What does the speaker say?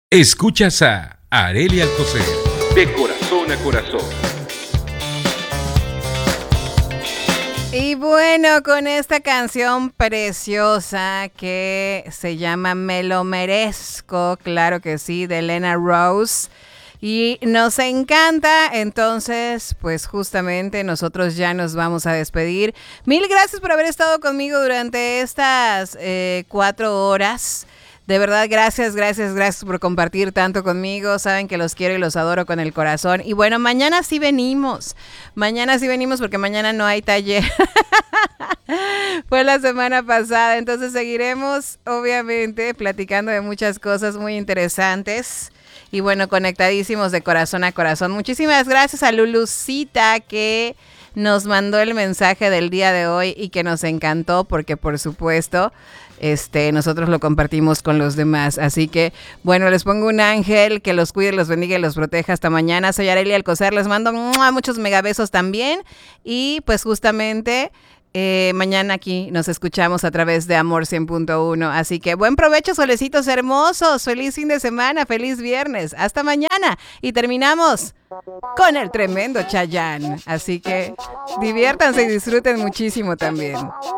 Escuchas a Arely Alcocer, de corazón a corazón. Y bueno, con esta canción preciosa que se llama Me lo merezco, claro que sí, de Elena Rose. Y nos encanta, entonces, pues justamente nosotros ya nos vamos a despedir. Mil gracias por haber estado conmigo durante estas 4 horas. De verdad, gracias por compartir tanto conmigo. Saben que los quiero y los adoro con el corazón. Y bueno, mañana sí venimos. Mañana sí venimos porque mañana no hay taller. Fue la semana pasada. Entonces seguiremos, obviamente, platicando de muchas cosas muy interesantes. Y bueno, conectadísimos de corazón a corazón. Muchísimas gracias a Lulucita que nos mandó el mensaje del día de hoy y que nos encantó porque, por supuesto, nosotros lo compartimos con los demás. Así que, bueno, les pongo un ángel que los cuide, los bendiga y los proteja. Hasta mañana. Soy Arely Alcocer. Les mando muchos megabesos también. Y pues justamente mañana aquí nos escuchamos a través de Amor 100.1. Así que buen provecho, solecitos hermosos. Feliz fin de semana, feliz viernes. Hasta mañana. Y terminamos con el tremendo Chayanne. Así que diviértanse y disfruten muchísimo también.